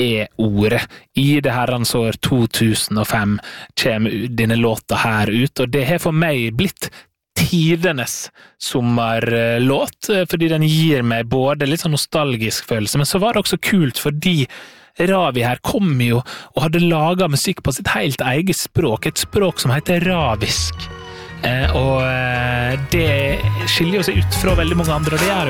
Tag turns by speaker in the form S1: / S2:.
S1: ordet. I det herrens år 2005 kommer denne låta her ut, og det har for meg blitt tidenes sommerlåt, fordi den gir meg både litt sånn nostalgisk følelse, men så var det også kult fordi Ravi her kom jo og hadde laget musikk på sitt helt eget språk, et språk som heter ravisk. Og det skiljer seg ut fra veldig mange andre, og det gjør